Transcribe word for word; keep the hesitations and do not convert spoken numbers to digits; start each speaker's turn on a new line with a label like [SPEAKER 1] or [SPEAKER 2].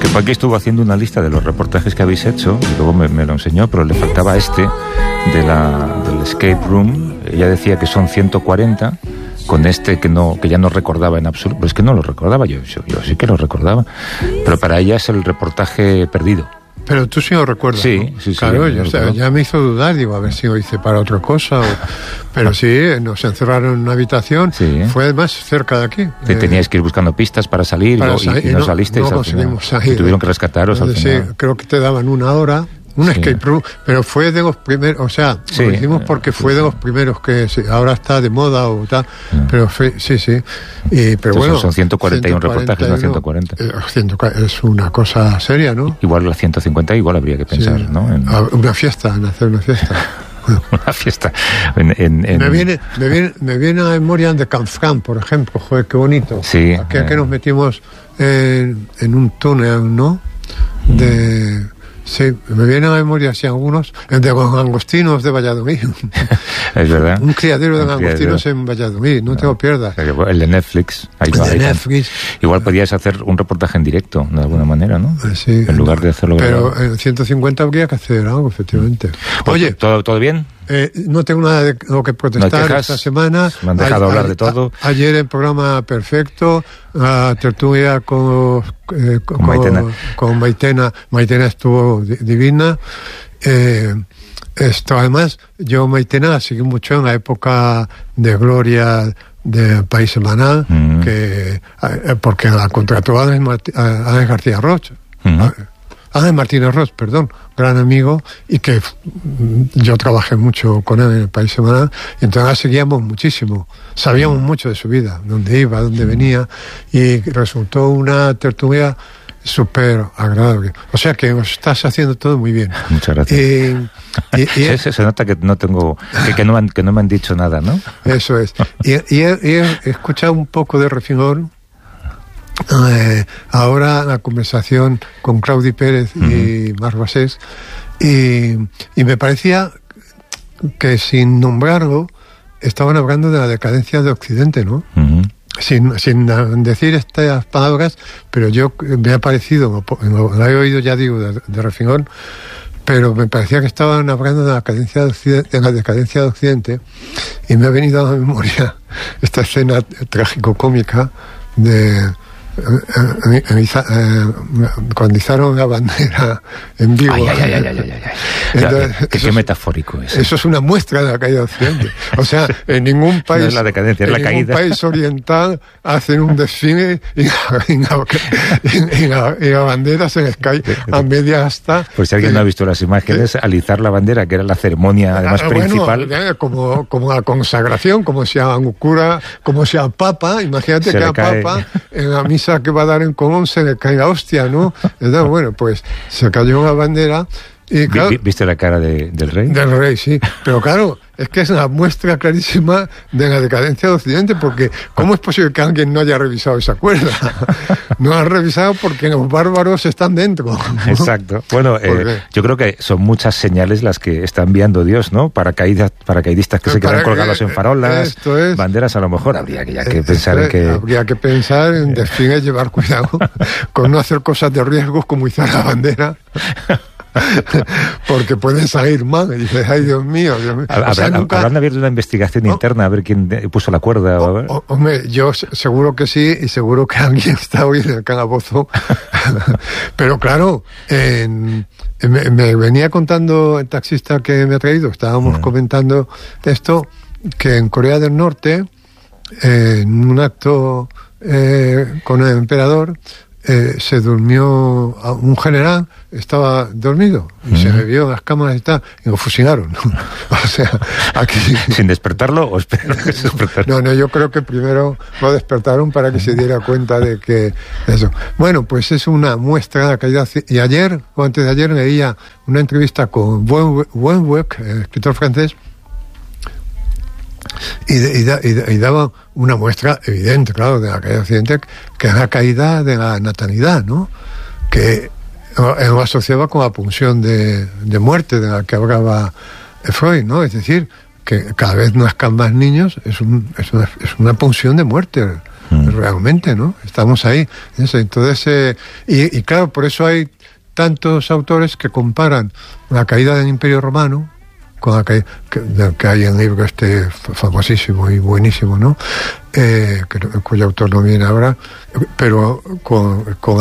[SPEAKER 1] Aquí estuvo haciendo una lista de los reportajes que habéis hecho y luego me, me lo enseñó, pero le faltaba este de la, del escape room. Ella decía que son ciento cuarenta, con este que no que ya no recordaba en absoluto. Pero es que no lo recordaba, yo, yo, yo sí que lo recordaba. Pero para ella es el reportaje perdido.
[SPEAKER 2] Pero tú sí lo recuerdas,
[SPEAKER 1] sí,
[SPEAKER 2] ¿no?
[SPEAKER 1] Sí, sí.
[SPEAKER 2] Claro,
[SPEAKER 1] yo,
[SPEAKER 2] o sea, ya me hizo dudar, digo, a ver si lo hice para otra cosa. O... Pero sí, nos encerraron en una habitación, sí. Fue además cerca de aquí.
[SPEAKER 1] Te eh... Teníais que ir buscando pistas para salir, para y, salir, y, y no, no salisteis.
[SPEAKER 2] No conseguimos salir.
[SPEAKER 1] Tuvieron que rescataros al final.
[SPEAKER 2] Sí, creo que te daban una hora. Un sí. escape room, pero fue de los primeros, o sea, sí, lo hicimos porque fue sí, de los primeros que sí, ahora está de moda o tal, sí. pero fue, sí, sí. Y, pero
[SPEAKER 1] Entonces,
[SPEAKER 2] bueno,
[SPEAKER 1] son ciento cuarenta y un reportajes, no ciento cuarenta.
[SPEAKER 2] Es una cosa seria, ¿no?
[SPEAKER 1] Igual la ciento cincuenta, igual habría que pensar, sí. ¿no? En...
[SPEAKER 2] Una fiesta, en hacer una fiesta.
[SPEAKER 1] Una fiesta. En, en, en...
[SPEAKER 2] Me, viene, me, viene, me viene a memoria de Canfranc, por ejemplo, joder, qué bonito.
[SPEAKER 1] Sí.
[SPEAKER 2] Aquí eh... que nos metimos en, en un túnel, ¿no? De... Mm. Sí, me vienen a memoria así algunos, el de los langostinos de Valladolid.
[SPEAKER 1] Es verdad.
[SPEAKER 2] Un criadero de langostinos en Valladolid, no, no te lo pierdas.
[SPEAKER 1] El de Netflix.
[SPEAKER 2] Ahí el de Netflix.
[SPEAKER 1] Igual podías hacer un reportaje en directo, de alguna manera, ¿no?
[SPEAKER 2] Sí.
[SPEAKER 1] En lugar de hacerlo...
[SPEAKER 2] Pero en ciento cincuenta habría que hacer algo, efectivamente.
[SPEAKER 1] Oye, ¿todo, todo bien?
[SPEAKER 2] Eh, no tengo nada de lo que protestar
[SPEAKER 1] ¿No
[SPEAKER 2] esta semana.
[SPEAKER 1] Me han dejado
[SPEAKER 2] a,
[SPEAKER 1] hablar
[SPEAKER 2] a,
[SPEAKER 1] de todo.
[SPEAKER 2] A, ayer el programa perfecto, a tertulia con, eh, con, con Maitena. Con Maitena. Maitena estuvo divina. Eh, esto, además, yo Maitena la seguí mucho en la época de gloria de País Semanal, mm. que, eh, porque la contrató a Ángel García Rocha. Mm. Ángel Martínez Ross, perdón, gran amigo, y que yo trabajé mucho con él en el País Semanal, y entonces seguíamos muchísimo, sabíamos mucho de su vida, dónde iba, dónde venía, y resultó una tertulia súper agradable. O sea que os estás haciendo todo muy bien.
[SPEAKER 1] Muchas gracias.
[SPEAKER 2] Y, y, y
[SPEAKER 1] se, se, se nota que no tengo, que, que, no han, que no me han dicho nada, ¿no?
[SPEAKER 2] Eso es. Y, y he, y he escuchado un poco de refilón. Eh, ahora la conversación con Claudi Pérez y uh-huh. Marc Basés, y, y me parecía que sin nombrarlo estaban hablando de la decadencia de Occidente, ¿no? Uh-huh. Sin, sin decir estas palabras, pero yo me ha parecido, lo he oído ya digo de, de refilón, pero me parecía que estaban hablando de la decadencia de, Occidente, de la decadencia de Occidente, y me ha venido a la memoria esta escena trágico-cómica de Eh, eh, eh, cuando izaron la bandera en vivo.
[SPEAKER 1] Ay, ay, ay, ay, ay, ay, ay. Entonces, qué, qué metafórico es.
[SPEAKER 2] Eso es una muestra de la caída de Occidente. O sea, en ningún país,
[SPEAKER 1] no es la decadencia, es
[SPEAKER 2] en
[SPEAKER 1] la
[SPEAKER 2] ningún
[SPEAKER 1] caída.
[SPEAKER 2] país oriental hacen un desfile y la, y la, y la, y la bandera se les cae a media asta.
[SPEAKER 1] Por si alguien
[SPEAKER 2] eh,
[SPEAKER 1] no ha visto las imágenes,
[SPEAKER 2] eh,
[SPEAKER 1] alizar la bandera, que era la ceremonia además
[SPEAKER 2] ah,
[SPEAKER 1] principal.
[SPEAKER 2] Bueno, como, como la consagración, como sea un cura, como sea papa, imagínate
[SPEAKER 1] se
[SPEAKER 2] que a
[SPEAKER 1] cae.
[SPEAKER 2] Papa en la misa que va a dar en Colón se le cae la hostia, ¿no? Entonces, bueno, pues se cayó una bandera y claro,
[SPEAKER 1] ¿viste la cara de, del rey?
[SPEAKER 2] Del rey, sí. Pero claro, es que es una muestra clarísima de la decadencia de Occidente, porque ¿cómo es posible que alguien no haya revisado esa cuerda? No han revisado porque los bárbaros están dentro, ¿no?
[SPEAKER 1] Exacto. Bueno, eh, yo creo que son muchas señales las que está enviando Dios, ¿no? Paracaídas, paracaidistas que se quedan colgados en farolas,
[SPEAKER 2] es,
[SPEAKER 1] banderas, a lo mejor habría que, ya que pensar en que...
[SPEAKER 2] Habría que pensar en desfile, llevar cuidado con no hacer cosas de riesgos como izar la bandera. Porque pueden salir mal y dices, ay Dios mío, Dios mío.
[SPEAKER 1] O sea, nunca... Habrán abierto una investigación ¿no? interna a ver quién puso la cuerda.
[SPEAKER 2] O, o, hombre, yo seguro que sí, y seguro que alguien está hoy en el calabozo. Pero claro, en, me, me venía contando el taxista que me ha traído, estábamos mm. comentando esto, que en Corea del Norte, eh, en un acto eh, con el emperador, Eh, se durmió un general, estaba dormido y mm. se bebió en las cámaras y tal, y lo fusilaron. O sea, aquí
[SPEAKER 1] sin despertarlo o espero que se despertara.
[SPEAKER 2] No, no, yo creo que primero lo despertaron para que se diera cuenta de que eso. Bueno, pues es una muestra de la caída. Y ayer o antes de ayer leía una entrevista con Wenweg, el escritor francés, Y, y, y, y daba una muestra evidente, claro, de la caída de Occidente, que es la caída de la natalidad, ¿no? Que lo asociaba con la pulsión de, de muerte de la que hablaba Freud, ¿no? Es decir, que cada vez nazcan más niños, es, un, es, una, es una pulsión de muerte mm. realmente, ¿no? Estamos ahí. Entonces, eh, y, y claro, por eso hay tantos autores que comparan la caída del Imperio Romano con la caída, que, que hay en el libro este famosísimo y buenísimo, ¿no? Eh, que, cuyo autor no viene ahora, pero con, con